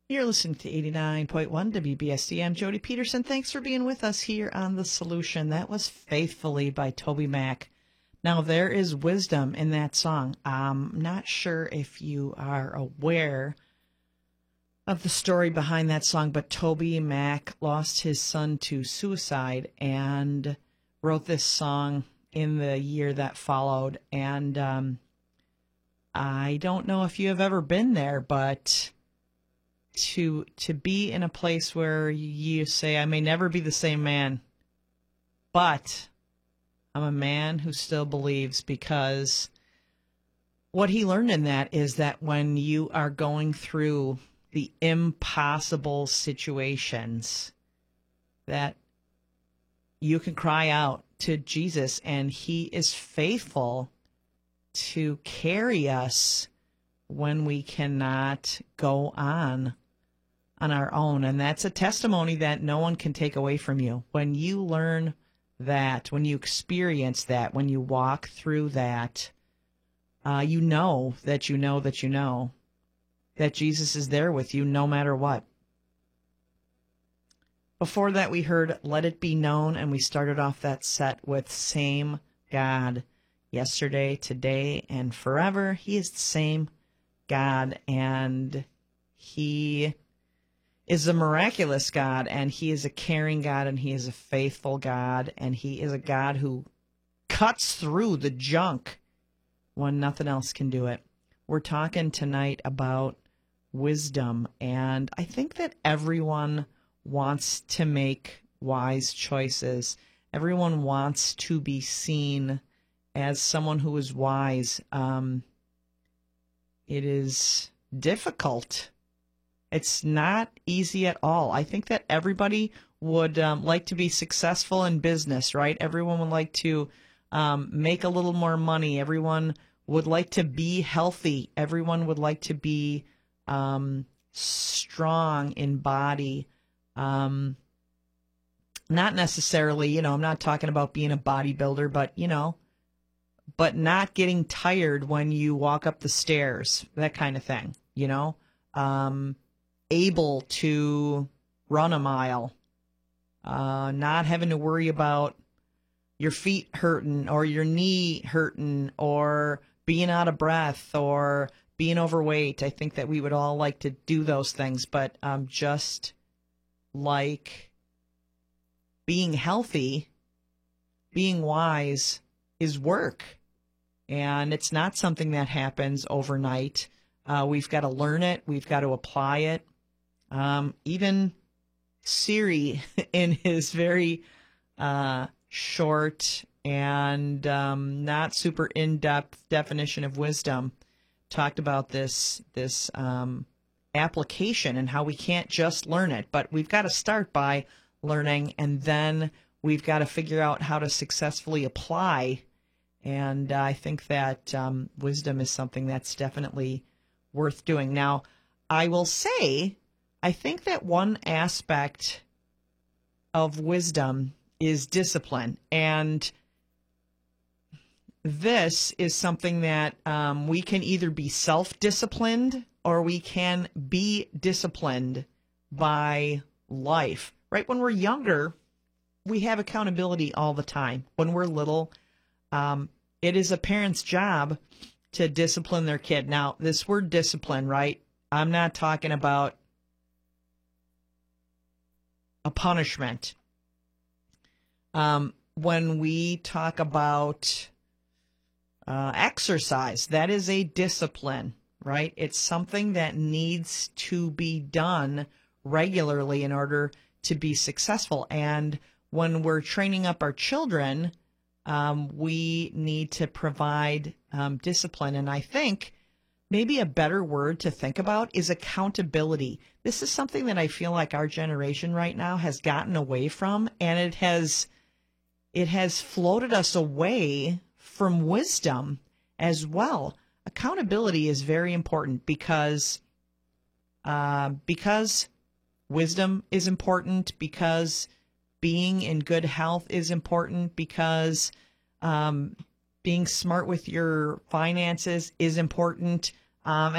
You're listening to 89.1 WBSD. I'm Jody Peterson. Thanks for being with us here on The Solution. That was Faithfully by Toby Mac. Now, there is wisdom in that song. I'm not sure if you are aware of the story behind that song, but Toby Mac lost his son to suicide and wrote this song in the year that followed. And I don't know if you have ever been there, but to be in a place where you say, I may never be the same man, but I'm a man who still believes, because what he learned in that is that when you are going through the impossible situations, that you can cry out to Jesus and he is faithful to carry us when we cannot go on our own. And that's a testimony that no one can take away from you. When you learn that, when you experience that, when you walk through that, you know that Jesus is there with you no matter what. Before that, we heard Let It Be Known, and we started off that set with Same God. Yesterday, today, and forever, he is the same God, and he is a miraculous God, and he is a caring God, and he is a faithful God, and he is a God who cuts through the junk when nothing else can do it. We're talking tonight about wisdom, and I think that everyone wants to make wise choices. Everyone wants to be seen as someone who is wise. It is difficult. It's not easy at all. I think that everybody would like to be successful in business, right? Everyone would like to make a little more money. Everyone would like to be healthy. Everyone would like to be strong in body. Not necessarily, I'm not talking about being a bodybuilder, but not getting tired when you walk up the stairs, that kind of thing, able to run a mile, not having to worry about your feet hurting or your knee hurting or being out of breath or being overweight. I think that we would all like to do those things, but just like being healthy, being wise is work. And it's not something that happens overnight. We've got to learn it. We've got to apply it. Even Siri, in his very short and not super in-depth definition of wisdom, talked about this application and how we can't just learn it, but we've got to start by learning, and then we've got to figure out how to successfully apply. And I think that wisdom is something that's definitely worth doing. Now, I will say, I think that one aspect of wisdom is discipline. And this is something that we can either be self-disciplined or we can be disciplined by life. Right? When we're younger, we have accountability all the time. When we're little, it is a parent's job to discipline their kid. Now, this word discipline, right? I'm not talking about a punishment. When we talk about exercise, that is a discipline, right? It's something that needs to be done regularly in order to be successful. And when we're training up our children, we need to provide discipline. And I think maybe a better word to think about is accountability. This is something that I feel like our generation right now has gotten away from, and it has floated us away from wisdom as well. Accountability is very important because wisdom is important, because being in good health is important, because being smart with your finances is important.